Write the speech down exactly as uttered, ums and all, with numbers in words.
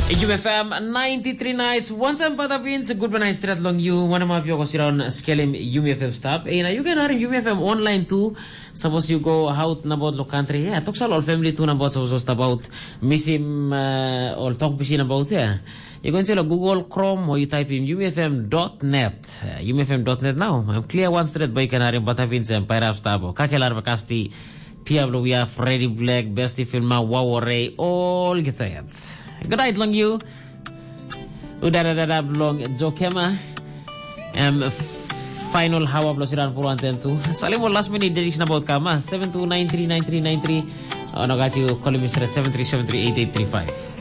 U F M ninety-three nights. One time patapin sa good man strat long you. One of my people siron skelim U F M stop. Eh na you can hear U F M online too. Suppose you go out na about lo country. Yeah, talk sa all family too na about suppose about misim uh, all talk bisin about yeah. You can say Google Chrome or you type in U F M dot net. Uh, U F M dot net now. I'm clear one straight by kanarin patapin sa Empire of Stabo. Kakelar bakasti. Piablo we have Freddie Black, Bestie Filma, Wow Ray, all get it. Good night, long you. Udara long Jokema. Um, final hawa blosiran puro antentu. Salim last minute dedication about kama seven two nine three nine three nine three. Oh, no got you. Call me straight seven three seven three eight eight three five.